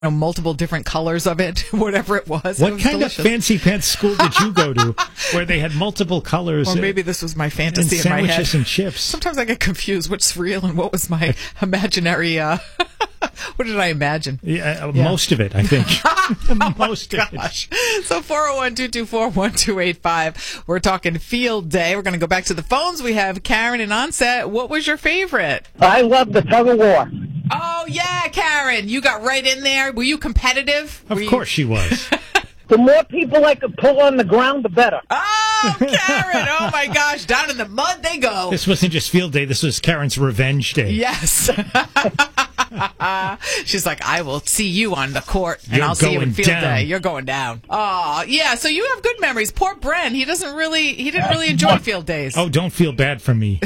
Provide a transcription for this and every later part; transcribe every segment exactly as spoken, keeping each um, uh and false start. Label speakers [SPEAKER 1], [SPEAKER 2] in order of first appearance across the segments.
[SPEAKER 1] know, multiple different colors of it, whatever it was.
[SPEAKER 2] What
[SPEAKER 1] it was
[SPEAKER 2] kind
[SPEAKER 1] delicious.
[SPEAKER 2] of fancy pants school did you go to where they had multiple colors?
[SPEAKER 1] Or maybe this was my
[SPEAKER 2] and
[SPEAKER 1] fantasy in my head.
[SPEAKER 2] sandwiches and chips.
[SPEAKER 1] Sometimes I get confused what's real and what was my imaginary, uh, what did I imagine?
[SPEAKER 2] Yeah, uh,
[SPEAKER 1] Yeah.
[SPEAKER 2] most of it, I think.
[SPEAKER 1] Oh
[SPEAKER 2] most
[SPEAKER 1] my
[SPEAKER 2] of it.
[SPEAKER 1] gosh. So four oh one, two two four, one two eight five. We're talking field day. We're going to go back to the phones. We have Karen and Onset. What was your favorite?
[SPEAKER 3] I love the tug of war.
[SPEAKER 1] Oh, yeah, Karen. You got right in there. Were you competitive?
[SPEAKER 2] Of
[SPEAKER 1] Were you-
[SPEAKER 2] course she was.
[SPEAKER 3] The more people I could pull on the ground, the better.
[SPEAKER 1] Oh, Karen. Oh, my gosh. Down in the mud they go.
[SPEAKER 2] This wasn't just field day. This was Karen's revenge day.
[SPEAKER 1] Yes. She's like, I will see you on the court, and
[SPEAKER 2] You're
[SPEAKER 1] I'll see you in
[SPEAKER 2] going
[SPEAKER 1] field
[SPEAKER 2] down.
[SPEAKER 1] day. You're going down. Oh, yeah. So you have good memories. Poor Bren. He doesn't really, he didn't really enjoy field days.
[SPEAKER 2] Oh, don't feel bad for me.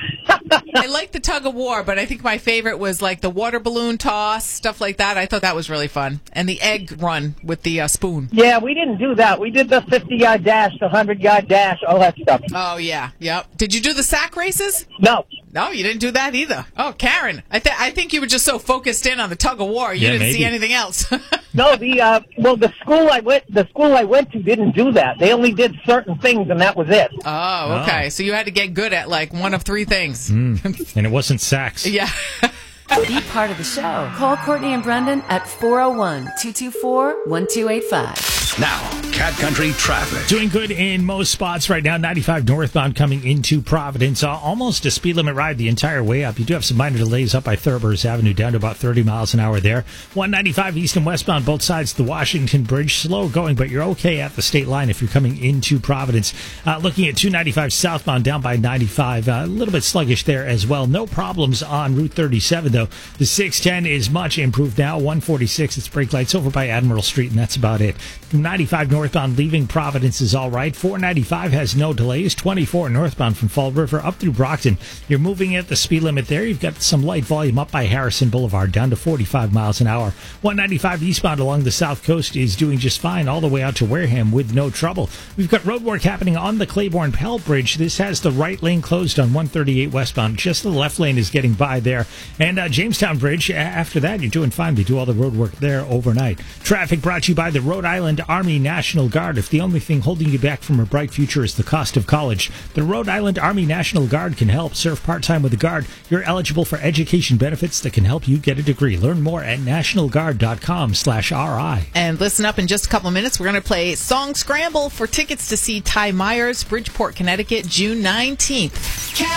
[SPEAKER 1] I like the tug of war, but I think my favorite was like the water balloon toss, stuff like that. I thought that was really fun. And the egg run with the uh, spoon.
[SPEAKER 3] Yeah, we didn't do that. We did the fifty-yard dash, the hundred-yard dash, all that stuff.
[SPEAKER 1] Oh, yeah. Yep. Did you do the sack races?
[SPEAKER 3] No.
[SPEAKER 1] No, you didn't do that either. Oh, Karen, I, th- I think you were just so focused in on the tug of war, you
[SPEAKER 2] Yeah,
[SPEAKER 1] didn't see
[SPEAKER 2] maybe.
[SPEAKER 1] anything else.
[SPEAKER 3] No, the uh, well, the school I went, the school I went to didn't do that. They only did certain things, and that was it.
[SPEAKER 1] Oh, okay.
[SPEAKER 2] Oh.
[SPEAKER 1] So you had to get good at like one of three things.
[SPEAKER 2] Mm. And it wasn't sax.
[SPEAKER 1] Yeah.
[SPEAKER 4] Be part of the show. Call Courtney and Brendan at four oh one, two two four, one two eight five.
[SPEAKER 5] Now, Cat Country traffic.
[SPEAKER 2] Doing good in most spots right now. ninety-five northbound coming into Providence. Uh, almost a speed limit ride the entire way up. You do have some minor delays up by Thurber's Avenue down to about thirty miles an hour there. one ninety-five east and westbound, both sides of the Washington Bridge. Slow going, but you're okay at the state line if you're coming into Providence. Uh, looking at two ninety-five southbound down by ninety-five. Uh, a little bit sluggish there as well. No problems on Route thirty-seven, though. The six ten is much improved now. one forty-six, it's brake lights over by Admiral Street, and that's about it. ninety-five northbound leaving Providence is all right. four ninety-five has no delays. twenty-four northbound from Fall River up through Brockton. You're moving at the speed limit there. You've got some light volume up by Harrison Boulevard down to forty-five miles an hour. one ninety-five eastbound along the south coast is doing just fine all the way out to Wareham with no trouble. We've got road work happening on the Claiborne Pell Bridge. This has the right lane closed on one thirty-eight westbound. Just the left lane is getting by there. And uh, Jamestown Bridge, after that, you're doing fine. They do all the road work there overnight. Traffic brought to you by the Rhode Island Army National Guard. If the only thing holding you back from a bright future is the cost of college, the Rhode Island Army National Guard can help. Serve part-time with the Guard. You're eligible for education benefits that can help you get a degree. Learn more at nationalguard.com slash RI.
[SPEAKER 1] And listen up, in just a couple of minutes, we're going to play Song Scramble for tickets to see Ty Myers, Bridgeport, Connecticut, June nineteenth.